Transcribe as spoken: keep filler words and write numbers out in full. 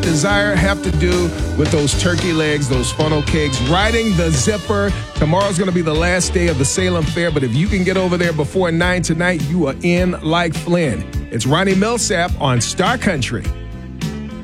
desire have to do with those turkey legs, those funnel cakes, riding the zipper. Tomorrow's going to be the last day of the Salem Fair, but if you can get over there before nine tonight, you are in like Flynn. It's Ronnie Millsap on Star Country.